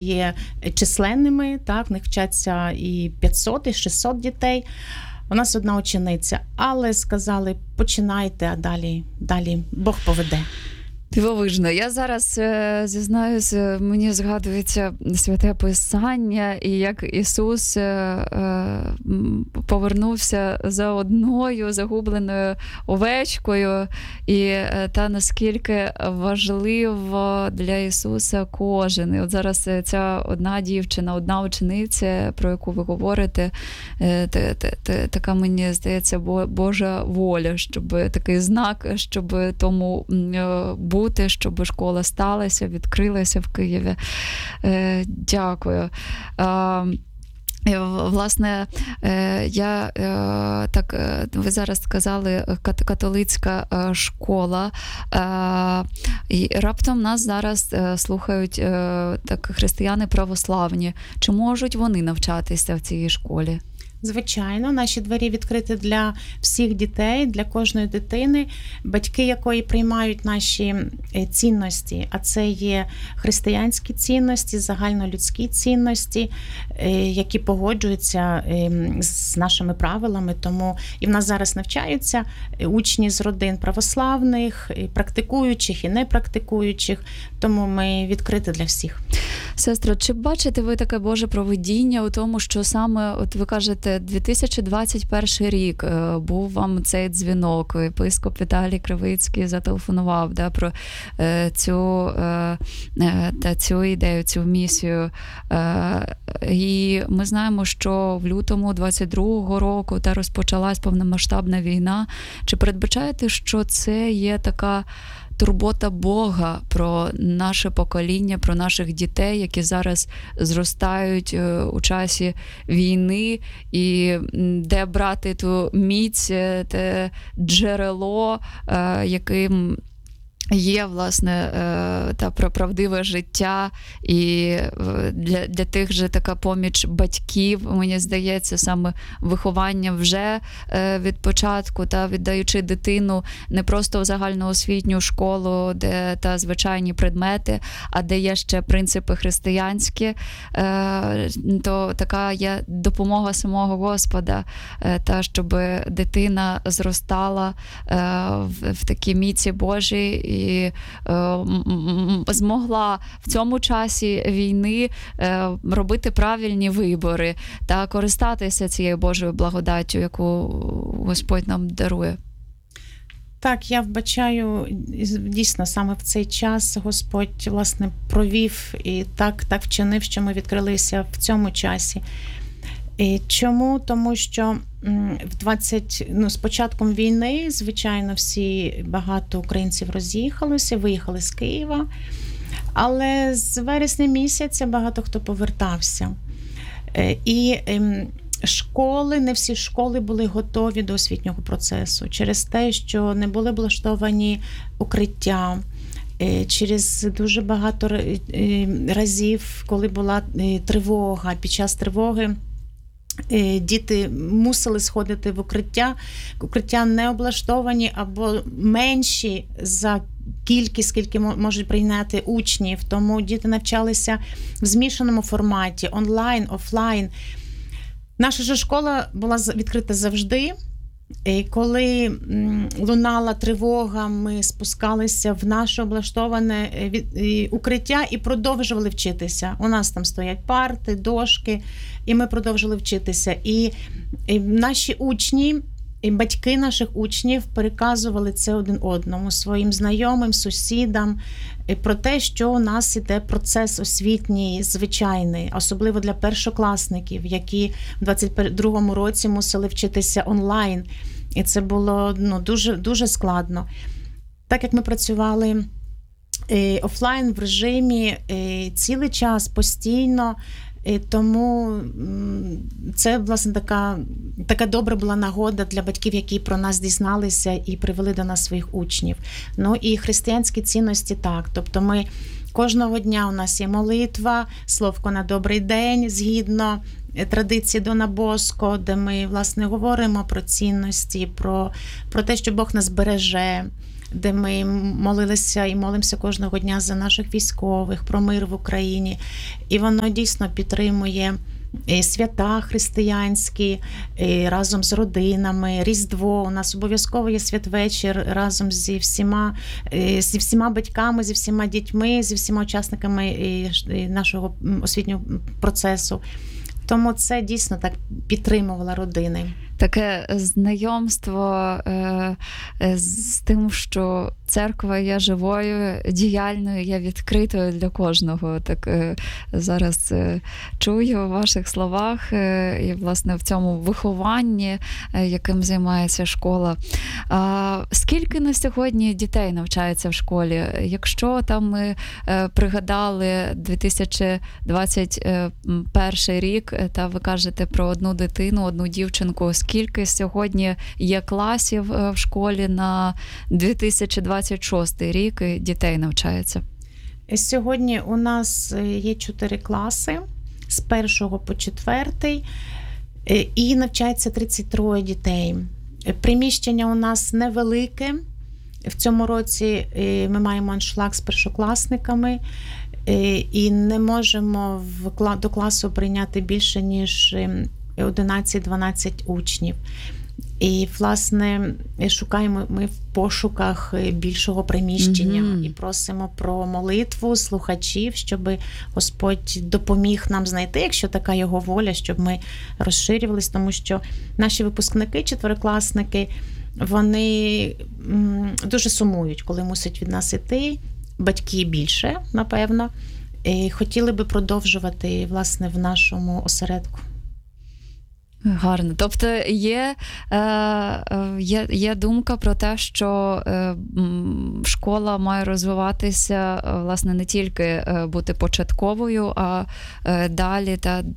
є численними, так, в них вчаться і 500, і 600 дітей. У нас одна учениця, але сказали, починайте, а далі Бог поведе. Дивовижно. Я зараз зізнаюсь, мені згадується Святе Писання, і як Ісус повернувся за одною загубленою овечкою, і та наскільки важливо для Ісуса кожен. І от зараз ця одна дівчина, одна учениця, про яку ви говорите, така, мені здається, Божа воля, щоб такий знак, щоб тому бути, щоб школа сталася, відкрилася в Києві. Дякую. Власне, ви зараз сказали, католицька школа, і раптом нас зараз слухають так християни православні. Чи можуть вони навчатися в цій школі? Звичайно, наші двері відкриті для всіх дітей, для кожної дитини, батьки якої приймають наші цінності, а це є християнські цінності, загальнолюдські цінності, які погоджуються з нашими правилами. Тому і в нас зараз навчаються учні з родин православних, практикуючих і непрактикуючих, тому ми відкриті для всіх. Сестро, чи бачите ви таке Боже провидіння у тому, що саме, от ви кажете, 2021 рік був вам цей дзвінок, єпископ Віталій Кривицький зателефонував про цю ідею, цю місію. І ми знаємо, що в лютому 22-го року розпочалась повномасштабна війна. Чи передбачаєте, що це є така турбота Бога про наше покоління, про наших дітей, які зараз зростають у часі війни, і де брати ту міць, те джерело, яким є, власне, та правдиве життя, і для тих же така поміч батьків, мені здається, саме виховання вже від початку, віддаючи дитину не просто в загальноосвітню школу, де звичайні предмети, а де є ще принципи християнські, то така є допомога самого Господа, щоб дитина зростала в такій міці Божій, і змогла в цьому часі війни робити правильні вибори та користатися цією Божою благодаттю, яку Господь нам дарує. Так, я вбачаю, дійсно, саме в цей час Господь, власне, провів і так вчинив, що ми відкрилися в цьому часі. І чому? Тому що з початком війни, звичайно, багато українців роз'їхалося, виїхали з Києва, але з вересня місяця багато хто повертався. І школи, не всі школи були готові до освітнього процесу через те, що не були облаштовані укриття, через дуже багато разів, коли була тривога, під час тривоги діти мусили сходити в укриття. Укриття не облаштовані або менші за кількість, скільки можуть прийняти учнів. Тому діти навчалися в змішаному форматі, онлайн, офлайн. Наша ж школа була відкрита завжди. І коли лунала тривога, ми спускалися в наше облаштоване укриття і продовжували вчитися. У нас там стоять парти, дошки, і ми продовжували вчитися. І наші учні, і батьки наших учнів переказували це один одному, своїм знайомим, сусідам, про те, що у нас іде процес освітній звичайний, особливо для першокласників, які в 22-му році мусили вчитися онлайн. І це було дуже, дуже складно. Так як ми працювали офлайн в режимі цілий час, постійно, тому це, власне, така добра була нагода для батьків, які про нас дізналися і привели до нас своїх учнів. Ну і християнські цінності так. Тобто ми кожного дня у нас є молитва, словко на добрий день, згідно традиції Дона Боско, де ми, власне, говоримо про цінності, про те, що Бог нас береже, де ми молилися і молимося кожного дня за наших військових, про мир в Україні. І воно дійсно підтримує свята християнські разом з родинами, Різдво. У нас обов'язково є святвечір разом зі всіма батьками, зі всіма дітьми, зі всіма учасниками нашого освітнього процесу. Тому це дійсно так підтримувало родини. Таке знайомство з тим, що церква є живою, діяльною, є відкритою для кожного. Так зараз чую у ваших словах і, власне, в цьому вихованні, яким займається школа. Скільки на сьогодні дітей навчається в школі? Якщо там ми пригадали 2021 рік, та ви кажете про одну дитину, одну дівчинку, скільки сьогодні є класів в школі на 2026 рік дітей навчається? Сьогодні у нас є 4 класи з 1 по 4 і навчається 33 дітей. Приміщення у нас невелике. В цьому році ми маємо аншлаг з першокласниками і не можемо до класу прийняти більше, ніж 11-12 учнів. І, власне, шукаємо ми в пошуках більшого приміщення і просимо про молитву слухачів, щоб Господь допоміг нам знайти, якщо така його воля, щоб ми розширювались, тому що наші випускники, четверокласники, вони дуже сумують, коли мусять від нас іти, батьки більше, напевно, і хотіли би продовжувати, власне, в нашому осередку. Гарно. Тобто є думка про те, що школа має розвиватися, власне, не тільки бути початковою, а далі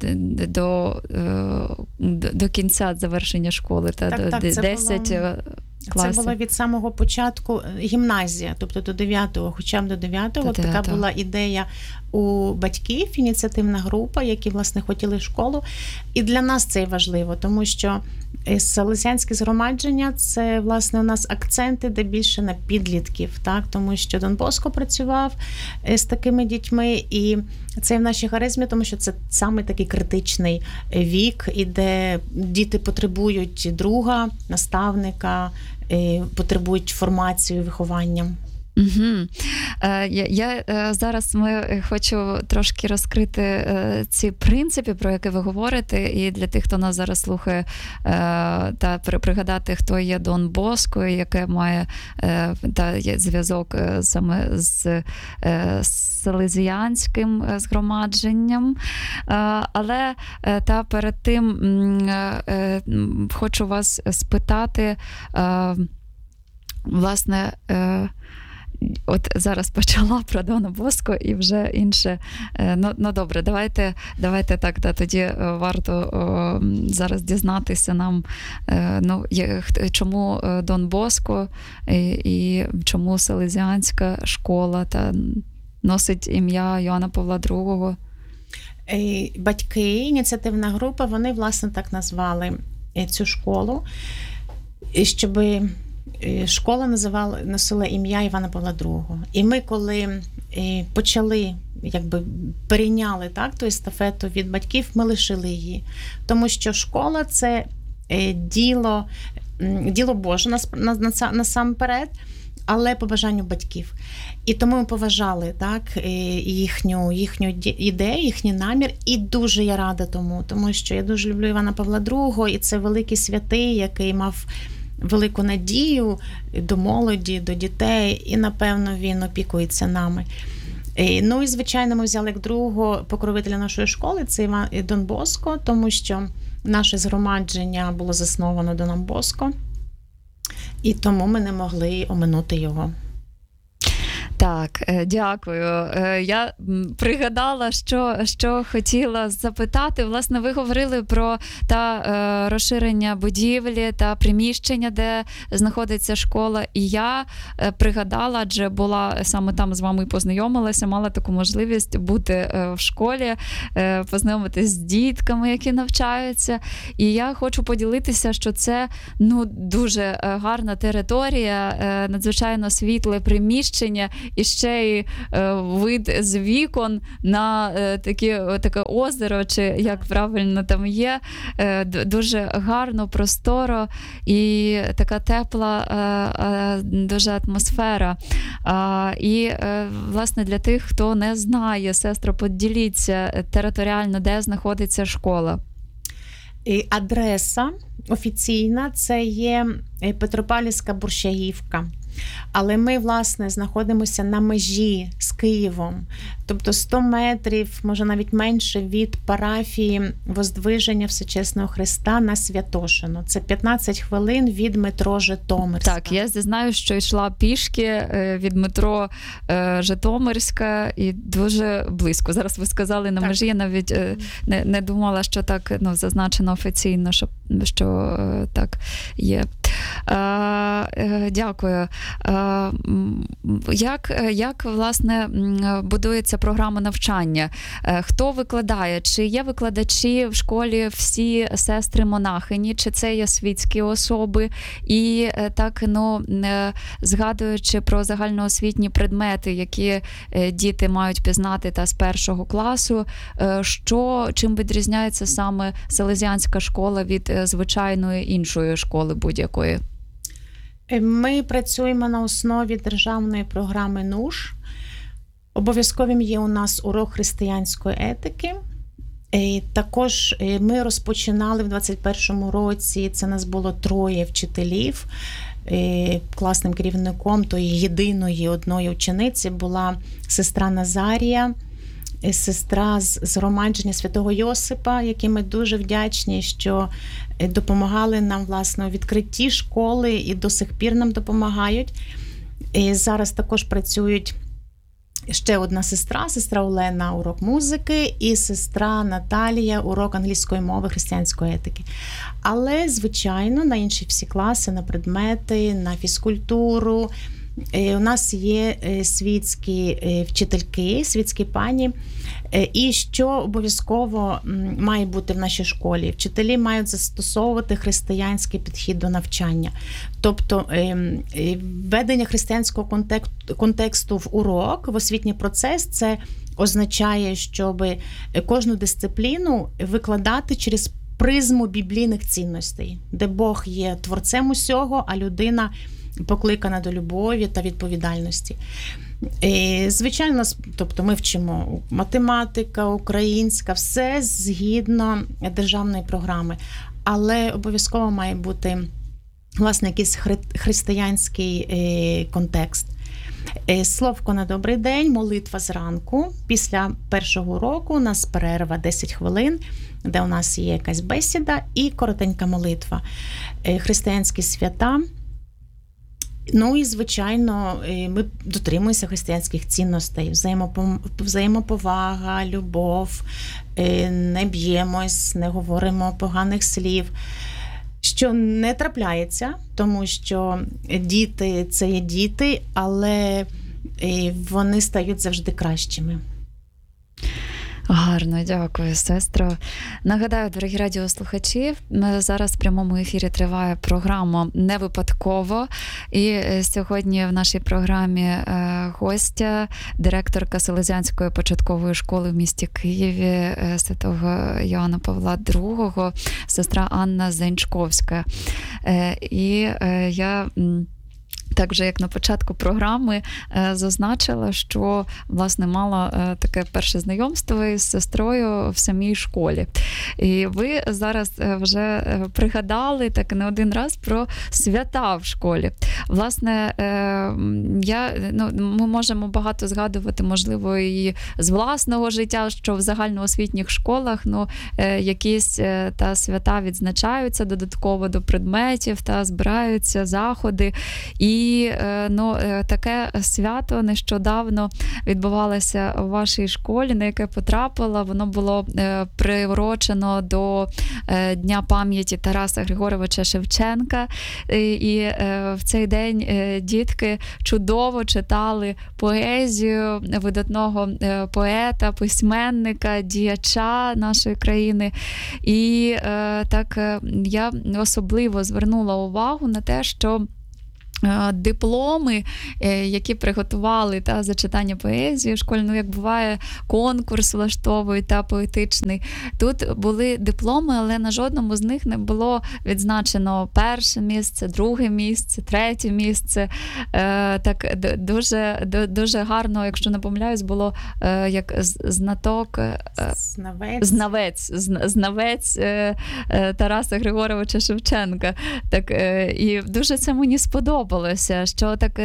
до кінця завершення школи, до 10 класів. Це була від самого початку гімназія, тобто до 9-го, хоча б до 9-го. Така була ідея у батьків, ініціативна група, які, власне, хотіли школу. І для нас це важливо, тому що селезіанське згромадження – це, власне, у нас акценти, де більше на підлітків, так? Тому що Дон Боско працював з такими дітьми, і це в нашій харизмі, тому що це саме такий критичний вік, і де діти потребують друга, наставника, потребують формацію, виховання. Угу. Я зараз хочу трошки розкрити ці принципи, про які ви говорите, і для тих, хто нас зараз слухає, та пригадати, хто є Дон Боско, яке має є зв'язок саме з селезіанським згромадженням. Але перед тим хочу вас спитати, власне, от зараз почала про Дона Боско і вже інше. Ну добре, давайте так, тоді варто зараз дізнатися нам, чому Дон Боско і чому селезіанська школа носить ім'я Йоанна Павла II. Батьки, ініціативна група, вони, власне, так назвали цю школу, щоб школа носила ім'я Івана Павла II. І ми, коли почали, перейняли ту естафету від батьків, ми лишили її. Тому що школа – це діло Боже насамперед, але по бажанню батьків. І тому ми поважали їхню ідею, їхній намір. І дуже я рада тому що я дуже люблю Івана Павла II, і це великий святий, який мав велику надію до молоді, до дітей, і, напевно, він опікується нами. Ну і, звичайно, ми взяли як другого покровителя нашої школи, це Дон Боско, тому що наше згромадження було засновано Доном Боско, і тому ми не могли оминути його. Так, дякую. Я пригадала, що хотіла запитати. Власне, ви говорили про розширення будівлі та приміщення, де знаходиться школа. І я пригадала, адже була саме там з вами і познайомилася, мала таку можливість бути в школі, познайомитися з дітками, які навчаються. І я хочу поділитися, що це дуже гарна територія, надзвичайно світле приміщення, і ще й вид з вікон на таке озеро, чи як правильно там є. Дуже гарно, просторо і така тепла дуже атмосфера. І, власне, для тих, хто не знає, сестро, поділіться територіально, де знаходиться школа. Адреса офіційна – це є Петропавлівська Борщагівка. Але ми, власне, знаходимося на межі з Києвом. Тобто 100 метрів, може навіть менше, від парафії Воздвиження Всечесного Христа на Святошину. Це 15 хвилин від метро Житомирська. Так, я знаю, що йшла пішки від метро Житомирська і дуже близько. Зараз ви сказали на межі, я навіть не думала, що так зазначено офіційно, що так є. Дякую. Як, власне, будується програма навчання? Хто викладає? Чи є викладачі в школі всі сестри-монахині? Чи це є світські особи? І так, згадуючи про загальноосвітні предмети, які діти мають пізнати з першого класу, чим відрізняється саме селезіанська школа від звичайної іншої школи будь-якої? Ми працюємо на основі державної програми НУШ. Обов'язковим є у нас урок християнської етики. Також ми розпочинали в 2021 році, це нас було 3 вчителів. Класним керівником тої єдиної одної учениці була сестра Назарія, сестра з згромадження Святого Йосипа, яким ми дуже вдячні, що допомагали нам, власне, у відкритті школи і до сих пір нам допомагають. І зараз також працюють ще одна сестра Олена, урок музики, і сестра Наталія, урок англійської мови, християнської етики. Але, звичайно, на інші всі класи, на предмети, на фізкультуру. У нас є світські вчительки, світські пані. І що обов'язково має бути в нашій школі? Вчителі мають застосовувати християнський підхід до навчання. Тобто введення християнського контексту в урок, в освітній процес, це означає, щоб кожну дисципліну викладати через призму біблійних цінностей, де Бог є творцем усього, а людина покликана до любові та відповідальності. Звичайно, тобто ми вчимо математика, українська, все згідно державної програми, але обов'язково має бути, власне, якийсь християнський контекст. Словко на добрий день, молитва зранку. Після першого уроку у нас перерва 10 хвилин, де у нас є якась бесіда і коротенька молитва. Християнські свята. І, звичайно, ми дотримуємося християнських цінностей, взаємоповага, любов, не б'ємось, не говоримо поганих слів, що не трапляється, тому що діти – це є діти, але вони стають завжди кращими. Гарно, дякую, сестро. Нагадаю, дорогі радіослухачі, зараз в прямому ефірі триває програма «Не випадково». І сьогодні в нашій програмі гостя, директорка Селезіанської початкової школи в місті Києві святого Йоанна Павла II, сестра Анна Зенчковська. І я... Так же, як на початку програми, зазначила, що, власне, мала таке перше знайомство із сестрою в самій школі. І ви зараз вже пригадали так не один раз про свята в школі. Власне, ми можемо багато згадувати, можливо, і з власного життя, що в загальноосвітніх школах якісь та свята відзначаються додатково до предметів, та збираються заходи. І І таке свято нещодавно відбувалося у вашій школі, на яке потрапила. Воно було приурочено до Дня пам'яті Тараса Григоровича Шевченка. І в цей день дітки чудово читали поезію видатного поета, письменника, діяча нашої країни. І так я особливо звернула увагу на те, що дипломи, які приготували за читання поезії школьну, як буває, конкурс влаштовують поетичний. Тут були дипломи, але на жодному з них не було відзначено перше місце, друге місце, третє місце. Так дуже гарно, якщо не помиляюсь, було як знаток, знавець Тараса Григоровича Шевченка. Так, і дуже це мені сподобалося, що так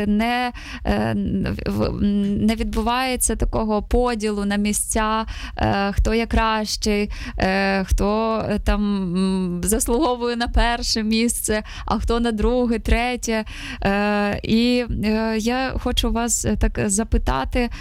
не відбувається такого поділу на місця, хто є кращий, хто там заслуговує на перше місце, а хто на друге, третє. І я хочу вас так запитати,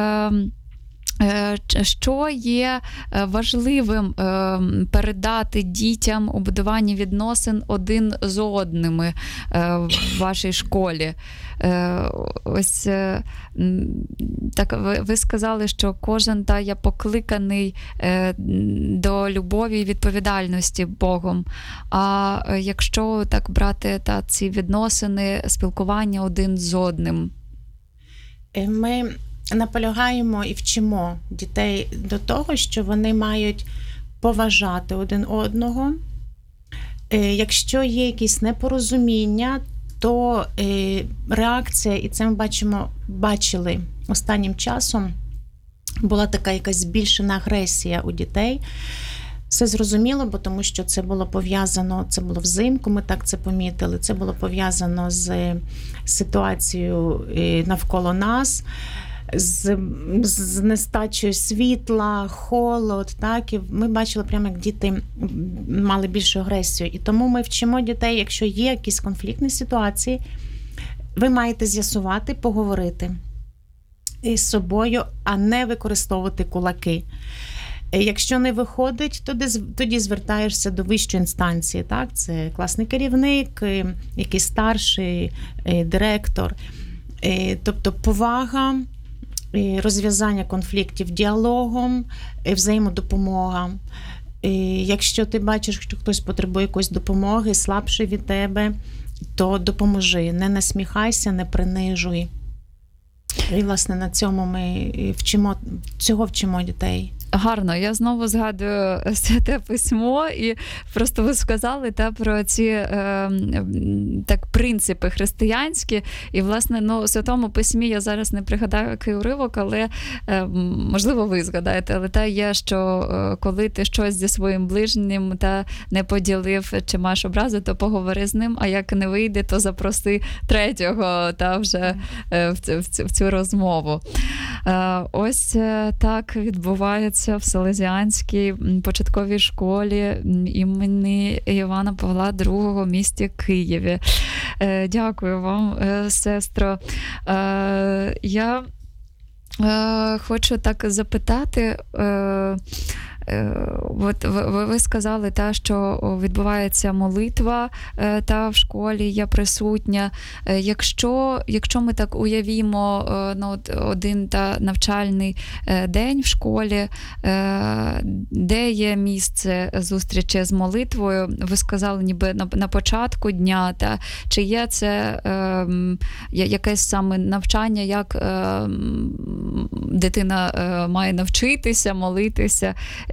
що є важливим передати дітям у будуванні відносин один з одними в вашій школі? Ось так ви сказали, що кожен є покликаний до любові і відповідальності Богом. А якщо так брати ці відносини, спілкування один з одним? Ми наполягаємо і вчимо дітей до того, що вони мають поважати один одного. Якщо є якісь непорозуміння, то реакція, і це ми бачили останнім часом, була така якась збільшена агресія у дітей. Все зрозуміло, бо тому що це було пов'язано, це було взимку, ми так це помітили, це було пов'язано з ситуацією навколо нас, з нестачею світла, холод, так, і ми бачили прямо, як діти мали більшу агресію. І тому ми вчимо дітей, якщо є якісь конфліктні ситуації, ви маєте з'ясувати, поговорити із собою, а не використовувати кулаки. Якщо не виходить, тоді звертаєшся до вищої інстанції, так? Це класний керівник, якийсь старший, директор. Тобто повага, розв'язання конфліктів діалогом, взаємодопомога. Якщо ти бачиш, що хтось потребує якоїсь допомоги, слабший від тебе, то допоможи. Не насміхайся, не принижуй. І, власне, на цьому ми вчимо дітей. Гарно. Я знову згадую Святе Письмо, і просто ви сказали про ці принципи християнські. І, власне, у Святому Письмі я зараз не пригадаю, який уривок, але, можливо, ви згадаєте, але те є, що коли ти щось зі своїм ближнім не поділив, чи маєш образи, то поговори з ним, а як не вийде, то запроси третього вже в цю розмову. Ось так відбувається в Селезіанській початковій школі імені Івана Павла II в місті Києві. Дякую вам, сестро. Я хочу так запитати, от ви сказали, що відбувається молитва в школі, є присутня. Якщо ми так уявімо один навчальний день в школі, де є місце зустрічі з молитвою, ви сказали ніби на початку дня, чи є це якесь саме навчання, як дитина має навчитися молитися,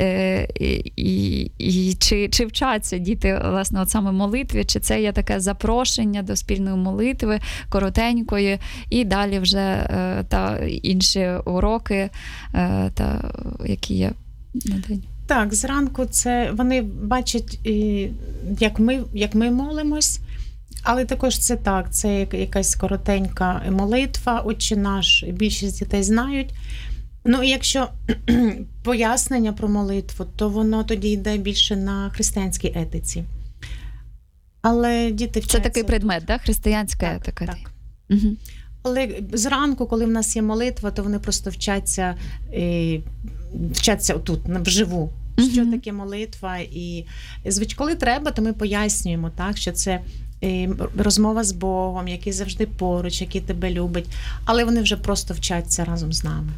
і чи вчаться діти, власне, от саме молитві, чи це є таке запрошення до спільної молитви, коротенької, і далі вже інші уроки, які є на день? Так, зранку це вони бачать, як ми молимось, але також це так, це якась коротенька молитва, Отче наш, більшість дітей знають. І якщо пояснення про молитву, то воно тоді йде більше на християнській етиці. Але діти вчаться... Це такий предмет, християнська етика? Так. Угу. Але зранку, коли в нас є молитва, то вони просто вчаться тут, вживу. Що таке молитва? І коли треба, то ми пояснюємо, так, що це розмова з Богом, який завжди поруч, який тебе любить. Але вони вже просто вчаться разом з нами.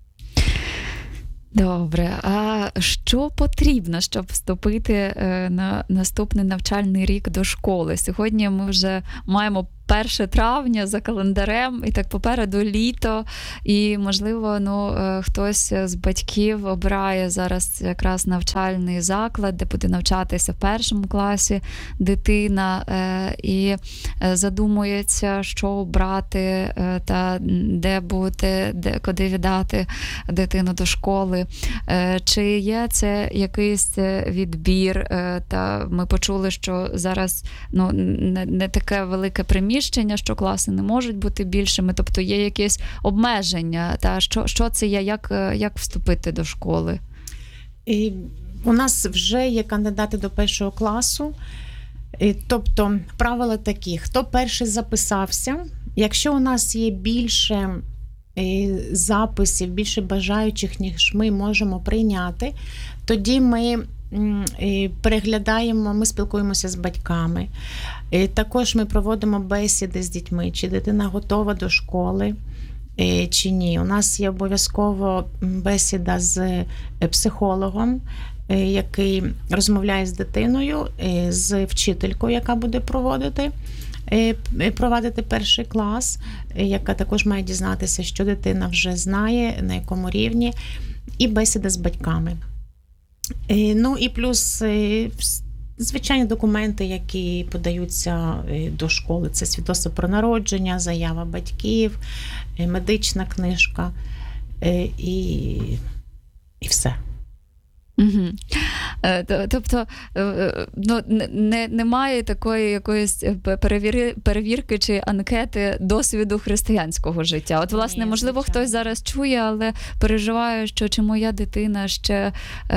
Добре. А що потрібно, щоб вступити на наступний навчальний рік до школи? Сьогодні ми вже маємо 1 травня за календарем, і так попереду літо, і, можливо, хтось з батьків обирає зараз якраз навчальний заклад, де буде навчатися в 1 класі дитина, і задумується, що обрати, та де бути, куди віддати дитину до школи. Чи є це якийсь відбір? Та ми почули, що зараз не таке велике приміщення, що класи не можуть бути більшими, тобто є якісь обмеження. Та що це є, як вступити до школи? І у нас вже є кандидати до 1 класу. Тобто правила такі: хто перший записався, якщо у нас є більше записів, більше бажаючих, ніж ми можемо прийняти, тоді ми переглядаємо, ми спілкуємося з батьками. Також ми проводимо бесіди з дітьми, чи дитина готова до школи, чи ні. У нас є обов'язково бесіда з психологом, який розмовляє з дитиною, з вчителькою, яка буде проводити 1 клас, яка також має дізнатися, що дитина вже знає, на якому рівні, і бесіда з батьками. І плюс звичайні документи, які подаються до школи. Це свідоцтво про народження, заява батьків, медична книжка і все. Угу. Тобто немає такої якоїсь перевірки чи анкети досвіду християнського життя. От, власне, можливо, хтось зараз чує, але переживає, що чи моя дитина ще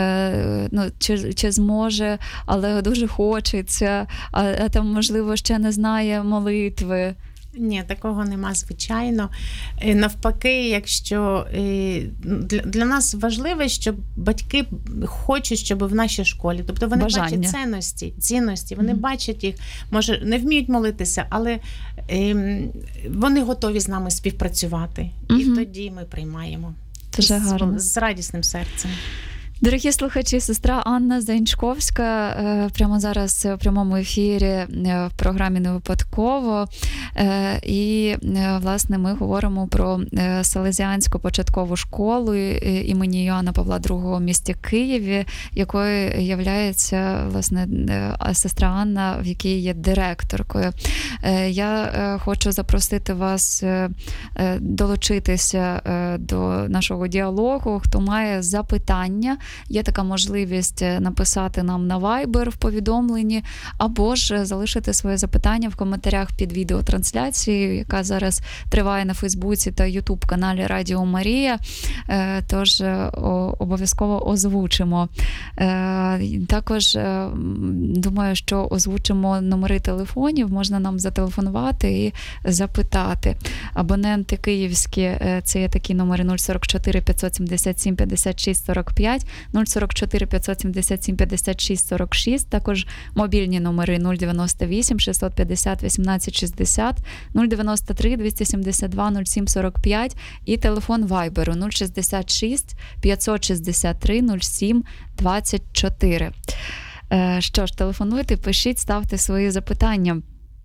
чи зможе, але дуже хочеться, а там, можливо, ще не знає молитви. Ні, такого нема, звичайно. Навпаки, якщо для нас важливо, щоб батьки хочуть, щоб в нашій школі, тобто вони бачать цінності, вони бачать їх, може, не вміють молитися, але вони готові з нами співпрацювати. І тоді ми приймаємо з радісним серцем. Дорогі слухачі, сестра Анна Заінчковська прямо зараз у прямому ефірі в програмі «Не випадково». І, власне, ми говоримо про Селезіанську початкову школу імені Іоанна Павла II в місті Києві, якою являється, власне, сестра Анна, в якій є директоркою. Я хочу запросити вас долучитися до нашого діалогу. Хто має запитання, є така можливість написати нам на Viber в повідомленні, або ж залишити своє запитання в коментарях під відеотрансляцією, яка зараз триває на Фейсбуці та Ютуб-каналі Радіо Марія. Тож обов'язково озвучимо. Також думаю, що озвучимо номери телефонів, можна нам зателефонувати і запитати. Абоненти київські, це є такі номери 044 577 56 45, 044 577 56 46, також мобільні номери 098 650 18 60, 093 272 07 45 і телефон Вайберу 066 563 07 24. Що ж, телефонуйте, пишіть, ставте свої запитання.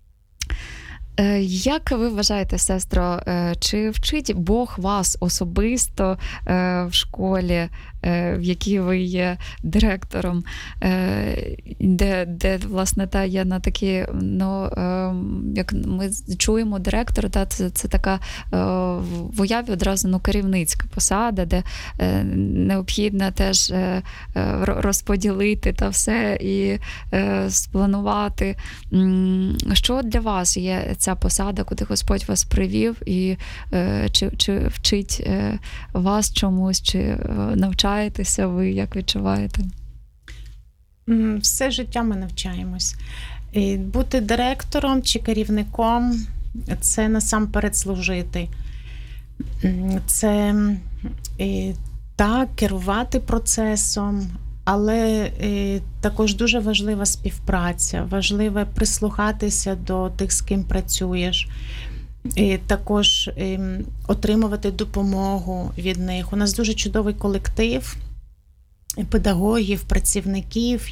Як ви вважаєте, сестро, чи вчить Бог вас особисто в школі, в якій ви є директором, де власне, та є на такі, як ми чуємо, директор, та це така в уяві одразу керівницька посада, де необхідно теж розподілити та все і спланувати. Що для вас є ця посада, куди Господь вас привів, і чи вчить вас чомусь, чи навчаєтеся ви, як відчуваєте? Все життя ми навчаємось. Бути директором чи керівником це насамперед служити. Це так, керувати процесом, але також дуже важлива співпраця, важливо прислухатися до тих, з ким працюєш. І також отримувати допомогу від них. У нас дуже чудовий колектив педагогів, працівників,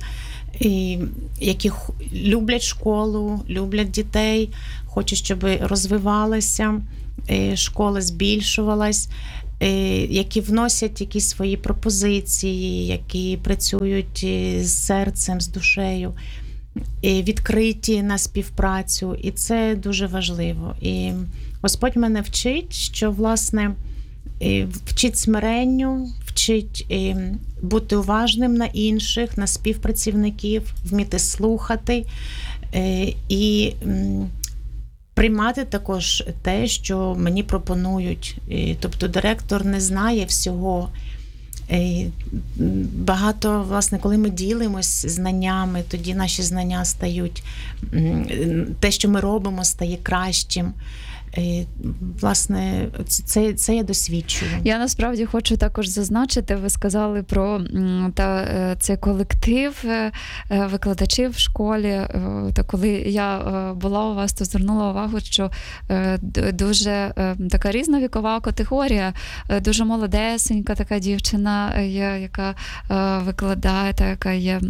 які люблять школу, люблять дітей, хочуть, щоб розвивалася, школа збільшувалась, які вносять якісь свої пропозиції, які працюють з серцем, з душею, відкриті на співпрацю. І це дуже важливо. І Господь мене вчить, що, власне, вчить смиренню, вчить бути уважним на інших, на співпрацівників, вміти слухати і приймати також те, що мені пропонують. Тобто директор не знає всього. Багато, власне, коли ми ділимось знаннями, тоді наші знання стають, те, що ми робимо, стає кращим. Власне, це я досвідчую. Я насправді хочу також зазначити, ви сказали про цей колектив викладачів в школі. Та коли я була у вас, то звернула увагу, що дуже така різна вікова категорія, дуже молодесенька така дівчина є, яка викладає, та яка є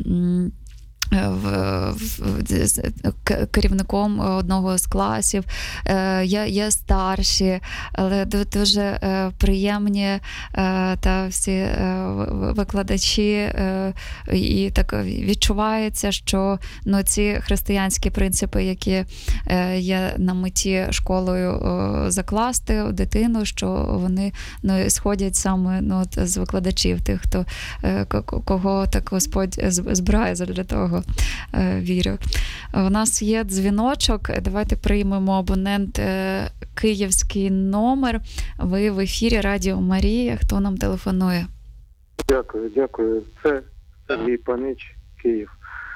керівником одного з класів, є старші, але дуже приємні та всі викладачі, і так відчувається, що ці християнські принципи, які є на меті школою закласти у дитину, що вони сходять саме з викладачів, тих, кого так Господь збирає для того. Вірю. У нас є дзвіночок. Давайте приймемо абонент київський номер. Ви в ефірі Радіо Марія. Хто нам телефонує? Дякую. Це Сергій Панич, Київ.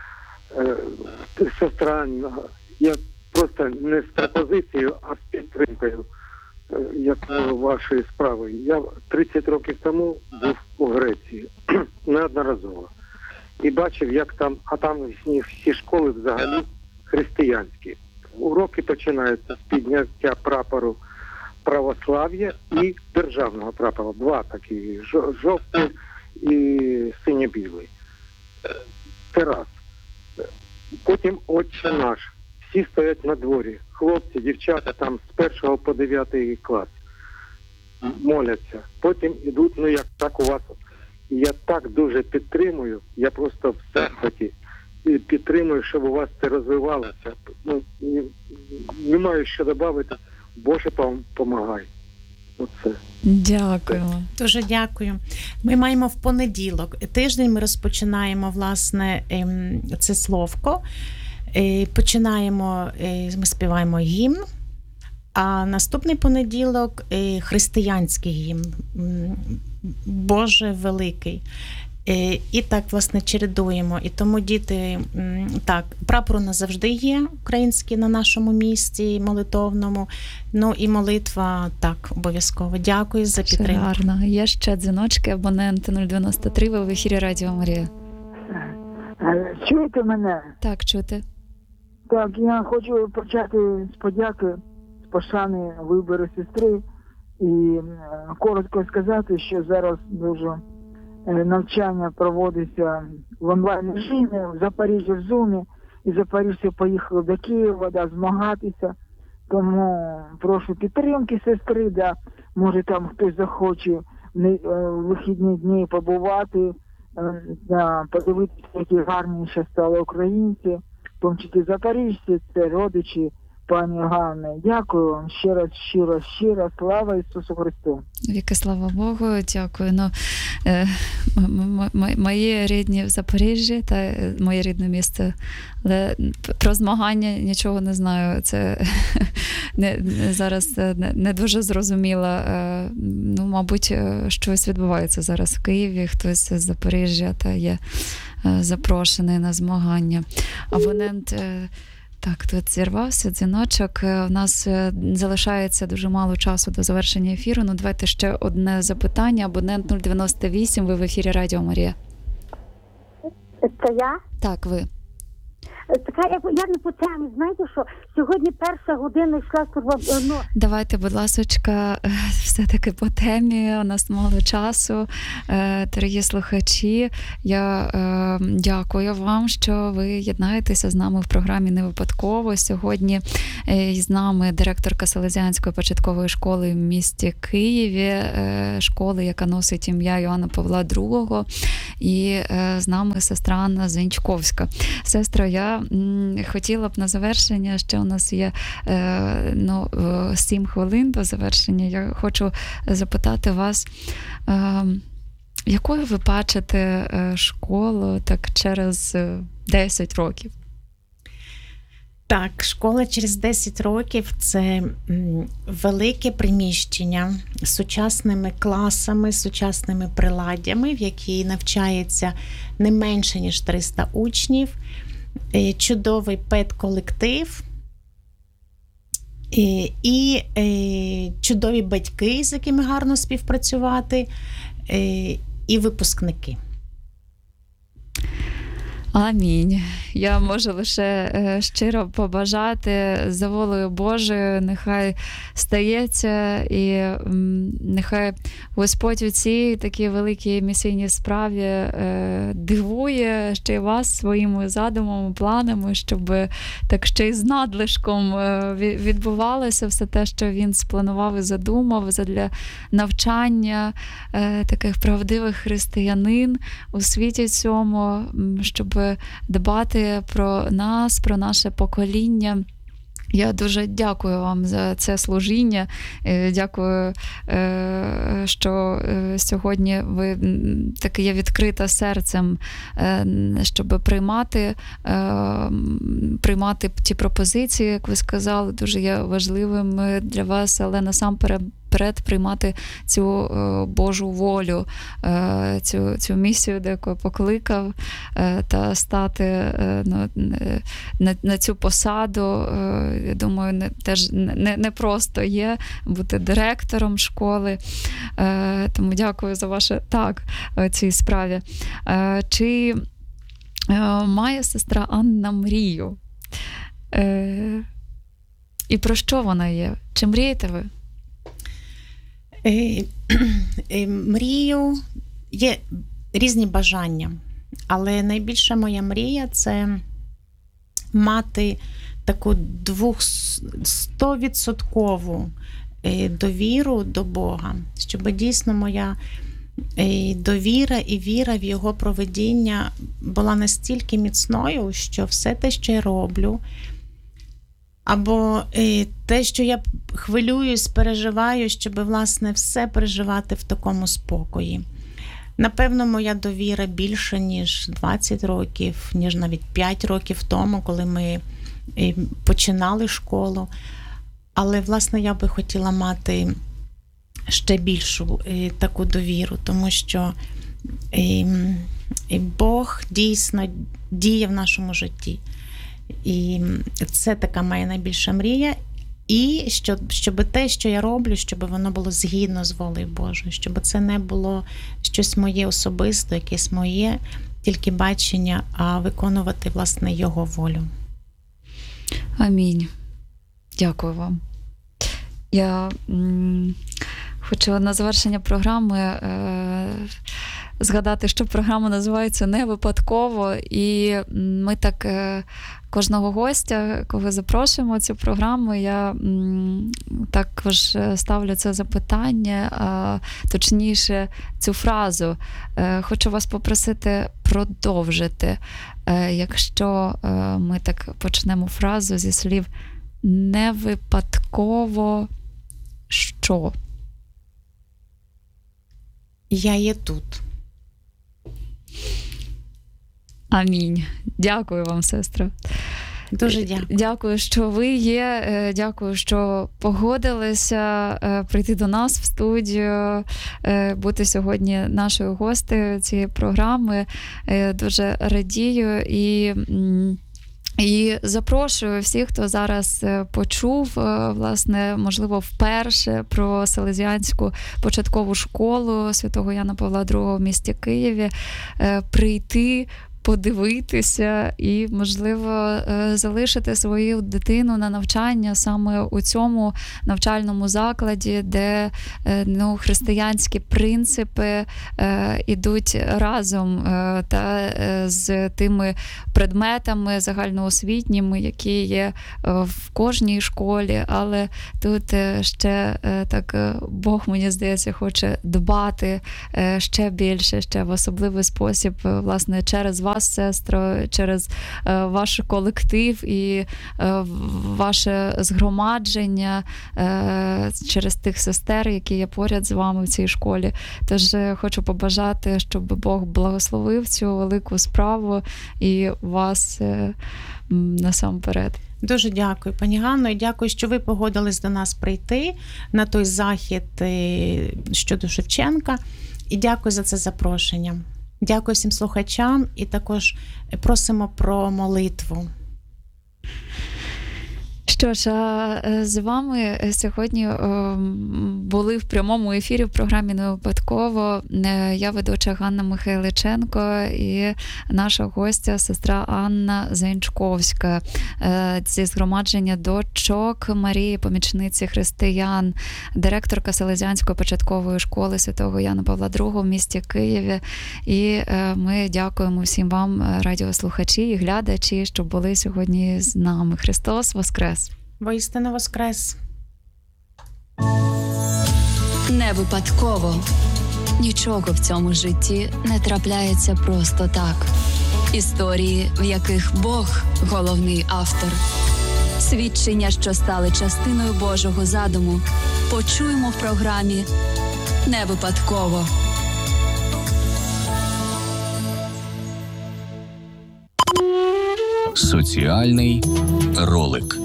Сестра, я просто не з пропозицією, а з підтримкою вашої справи. Я 30 років тому був у Греції неодноразово. І бачив, як там, а там всі школи взагалі християнські. Уроки починаються з підняття прапору православ'я і державного прапору. Два такі, жовтий і синьо-білий. Це раз. Потім Отче наш. Всі стоять на дворі. Хлопці, дівчата там з 1 по 9 клас. Моляться. Потім ідуть, як так у вас. Я так дуже підтримую, я просто в захваті підтримую, щоб у вас це розвивалося. Не маю що додати, Боже помагай. Оце. Дякуємо. Дуже дякую. Ми маємо в понеділок. Тиждень ми розпочинаємо, власне, це словко. Починаємо, ми співаємо гімн. А наступний понеділок християнський гімн, Боже великий. І так, власне, чередуємо. І тому діти, так, прапор у нас завжди є український на нашому місці молитовному. І молитва, так, обов'язково. Дякую за підтримку. Гарно. Є ще дзвіночки, абонент 093, ви в ефірі Радіо Марія. Чуєте мене? Так, чути. Так, я хочу почати з подяки, з пошани вибору сестри. І коротко сказати, що зараз дуже навчання проводиться в онлайн-режимі, в Запоріжжі в Зумі, і запоріжці поїхали до Києва, змагатися. Тому прошу підтримки сестри, може там хтось захоче в вихідні дні побувати, подивитися, які гарні ще стали українці, в тому числі запоріжці, це родичі пані Ганни. Дякую вам ще раз, щиро, слава Ісусу Христу. Віки, слава Богу, дякую. Мої рідні в Запоріжжі та моє рідне місто, але про змагання нічого не знаю. Це зараз не дуже зрозуміло. Мабуть, щось відбувається зараз в Києві, хтось з Запоріжжя та є запрошений на змагання. Абонент Так, тут зірвався дзвіночок. У нас залишається дуже мало часу до завершення ефіру. Ну, давайте ще одне запитання. Абонент 098, ви в ефірі Радіо Марія. Це я? Так, ви. Така, я не по темі, знаєте, що сьогодні 1 година йшла турбо... Давайте, будь ласочка, все-таки по темі, у нас мало часу. Дорогі слухачі, я дякую вам, що ви єднаєтеся з нами в програмі «Не випадково». Сьогодні з нами директорка Селезіанської початкової школи в місті Києві, школи, яка носить ім'я Йоанна Павла II, і з нами сестра Анна Зенчковська. Сестра, я хотіла б на завершення, ще у нас є 7 хвилин до завершення. Я хочу запитати вас, якою ви бачите школу так через 10 років? Так, школа через 10 років – це велике приміщення з сучасними класами, сучасними приладдями, в якій навчається не менше, ніж 300 учнів, чудовий педколектив і чудові батьки, з якими гарно співпрацювати, і випускники. Амінь. Я можу лише щиро побажати за волею Божою, нехай стається, і нехай Господь у цій такій великій місійній справі дивує ще й вас своїми задумами, планами, щоб так ще й з надлишком відбувалося все те, що він спланував і задумав задля навчання таких правдивих християнин у світі цьому, щоб дбати про нас, про наше покоління. Я дуже дякую вам за це служіння. Дякую, що сьогодні ви таки є відкрита серцем, щоб приймати ті пропозиції, як ви сказали, дуже є важливим для вас, але насамперед приймати цю Божу волю, цю місію, до якої покликав, та стати на цю посаду. Я думаю, теж не просто є бути директором школи. Тому дякую за ваше так у цій справі. Чи має сестра Анна мрію? І про що вона є? Чи мрієте ви? Мрію, є різні бажання, але найбільша моя мрія – це мати таку 100% довіру до Бога, щоб дійсно моя довіра і віра в Його провидіння була настільки міцною, що все те, що я роблю, або те, що я хвилююсь, переживаю, щоб, власне, все переживати в такому спокої. Напевно, моя довіра більше, ніж 20 років, ніж навіть 5 років тому, коли ми починали школу. Але, власне, я би хотіла мати ще більшу таку довіру, тому що Бог дійсно діє в нашому житті. І це така моя найбільша мрія. І щоб те, що я роблю, щоб воно було згідно з волею Божою, щоб це не було щось моє особисте, якесь моє тільки бачення, а виконувати, власне, Його волю. Амінь. Дякую вам. Я хочу на завершення програми згадати, що програма називається «Не випадково», і ми так кожного гостя, кого запрошуємо цю програму, я також ставлю це запитання, а точніше цю фразу. Хочу вас попросити продовжити, якщо ми так почнемо фразу зі слів «не випадково що». Я є тут. Амінь. Дякую вам, сестро. Дуже дякую. Дякую, що ви є. Дякую, що погодилися прийти до нас в студію, бути сьогодні нашою гостею цієї програми. Дуже радію і І запрошую всіх, хто зараз почув, власне, можливо, вперше про Селезіанську початкову школу святого Яна Павла II в місті Києві, прийти, подивитися і, можливо, залишити свою дитину на навчання саме у цьому навчальному закладі, де християнські принципи ідуть разом з тими предметами загальноосвітніми, які є в кожній школі, але тут ще так Бог, мені здається, хоче дбати ще більше, ще в особливий спосіб, власне, через вас, сестро, через ваш колектив і ваше згромадження, через тих сестер, які є поряд з вами в цій школі. Тож хочу побажати, щоб Бог благословив цю велику справу і вас насамперед. Дуже дякую, пані Ганно, і дякую, що ви погодились до нас прийти на той захід щодо Шевченка. І дякую за це запрошення. Дякую всім слухачам і також просимо про молитву. Що ж, з вами сьогодні були в прямому ефірі в програмі «Не випадково». Я ведуча Ганна Михайличенко і наша гостя сестра Анна Зенчковська зі згромадження дочок Марії, помічниці християн, директорка Селезіанської початкової школи святого Яна Павла II в місті Києві. І ми дякуємо всім вам, радіослухачі і глядачі, що були сьогодні з нами. Христос Воскрес! Воістину воскрес! Не випадково. Нічого в цьому житті не трапляється просто так. Історії, в яких Бог – головний автор. Свідчення, що стали частиною Божого задуму, почуємо в програмі «Не випадково». Соціальний ролик.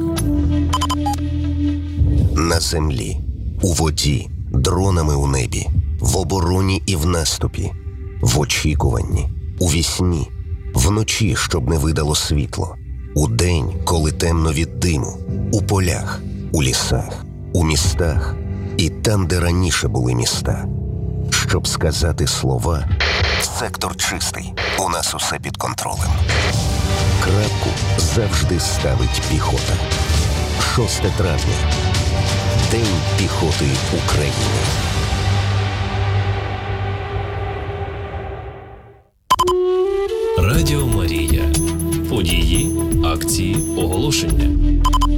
На землі, у воді, дронами у небі, в обороні і в наступі, в очікуванні, у вісні, вночі, щоб не видало світло, удень, коли темно від диму, у полях, у лісах, у містах і там, де раніше були міста. Щоб сказати слова «Сектор чистий, у нас усе під контролем». Крапку завжди ставить піхота. 6 травня. День піхоти України. Радіо Марія. Події, акції, оголошення.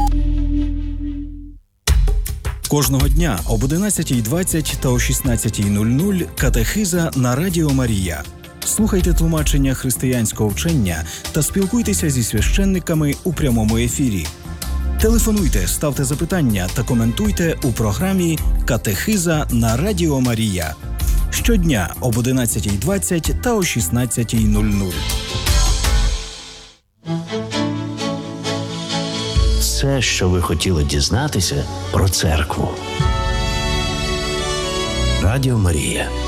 Кожного дня об 11:20 та о 16:00 катехиза на Радіо Марія. Слухайте тлумачення християнського вчення та спілкуйтеся зі священниками у прямому ефірі. Телефонуйте, ставте запитання та коментуйте у програмі «Катехиза на Радіо Марія». Щодня об 11:20 та о 16:00. Все, що ви хотіли дізнатися про церкву. Радіо Марія.